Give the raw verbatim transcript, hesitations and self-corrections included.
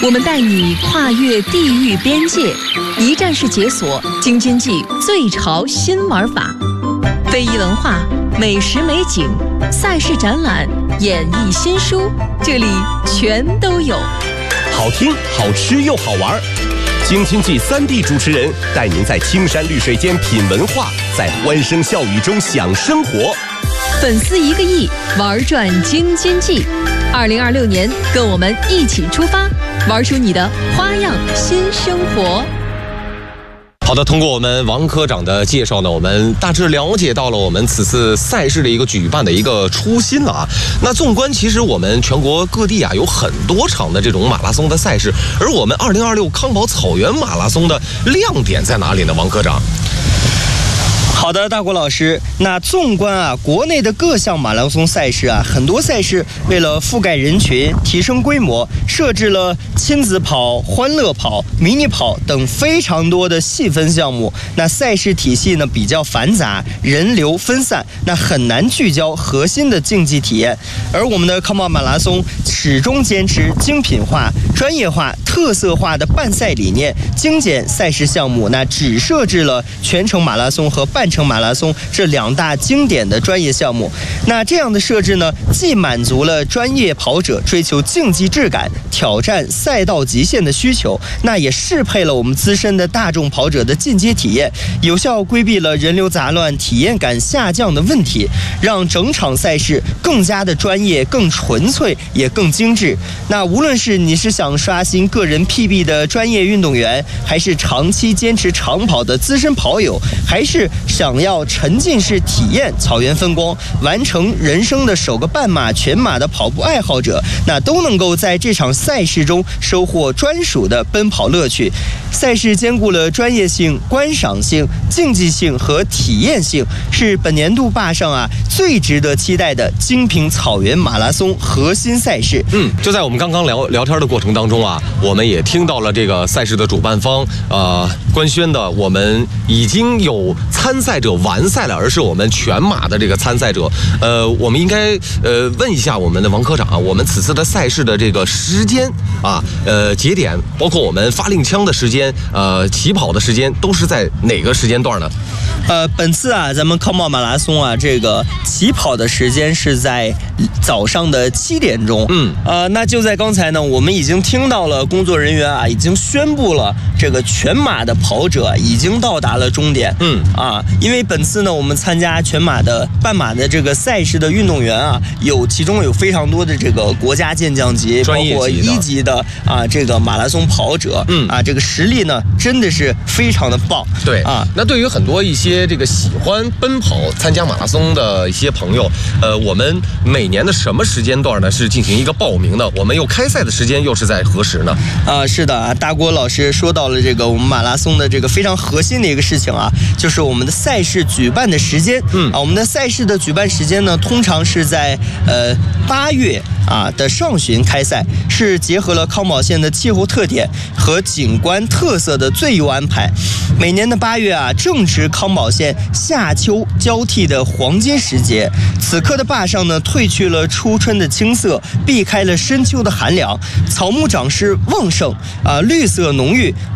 我们带你跨越地域边界，一站式解锁京津冀最潮新玩法，非遗文化、美食美景、赛事展览、演艺新书，这里全都有。 好听、好吃又好玩，京津冀三地主持人带您在青山绿水间品文化，在欢声笑语中享生活。 粉丝一个亿，玩转京津冀。二零二六年，跟我们一起出发，玩出你的花样新生活。 好的，通过我们王科长的介绍呢，我们大致了解到了我们此次赛事的一个举办的一个初心了啊。那纵观其实我们全国各地啊有很多场的这种马拉松的赛事，而我们二零二六康宝草原马拉松的亮点在哪里呢？王科长。 好的，大国老师，那纵观啊，国内的各项马拉松赛事啊，很多赛事为了覆盖人群、提升规模，设置了亲子跑、欢乐跑、迷你跑等非常多的细分项目。那赛事体系呢比较繁杂，人流分散，那很难聚焦核心的竞技体验。而我们的康宝马拉松始终坚持精品化、专业化、特色化的办赛理念，精简赛事项目，那只设置了全程马拉松和半程马拉松这两大经典的专业项目。那这样的设置呢，既满足了专业跑者追求竞技质感、挑战赛道极限的需求，那也适配了我们资深的大众跑者的进阶体验，有效规避了人流杂乱、体验感下降的问题，让整场赛事更加的专业、更纯粹，也更精致。那无论是你是想刷新个人 P B 的专业运动员，还是长期坚持长跑的资深跑友，还是想要沉浸式体验草原风光，完成人生的首个半马、全马的跑步爱好者，那都能够在这场赛事中收获专属的奔跑乐趣。赛事兼顾了专业性、观赏性、竞技性和体验性，是本年度坝上啊最值得期待的精品草原马拉松核心赛事。 嗯，就在我们刚刚聊聊天的过程当中啊，我们也听到了这个赛事的主办方呃官宣的，我们已经有参赛者完赛了，而是我们全马的这个参赛者。呃，我们应该呃问一下我们的王科长啊，我们此次的赛事的这个时间啊，呃节点，包括我们发令枪的时间，呃起跑的时间，都是在哪个时间段呢？ 呃，本次啊，咱们康宝马拉松啊，这个起跑的时间是在早上的七点钟。嗯，呃，那就在刚才呢，我们已经听到了工作人员啊，已经宣布了这个全马的跑者已经到达了终点。嗯，啊，因为本次呢，我们参加全马的半马的这个赛事的运动员啊，有其中有非常多的这个国家健将级，包括一级的啊这个马拉松跑者。嗯，啊，这个实力呢真的是非常的棒。 对啊，那对于很多一些这个喜欢奔跑、参加马拉松的一些朋友，呃，我们每年的什么时间段呢是进行一个报名的？我们又开赛的时间又是在何时呢？ 啊，是的啊，大郭老师说到了这个我们马拉松的这个非常核心的一个事情啊，就是我们的赛事举办的时间。嗯啊，我们的赛事的举办时间呢，通常是在呃八月啊的上旬开赛，是结合了康宝县的气候特点和景观特色的最优安排。每年的八月啊，正值康宝县夏秋交替的黄金时节，此刻的坝上呢，褪去了初春的青涩，避开了深秋的寒凉，草木长势旺盛啊，绿色浓郁。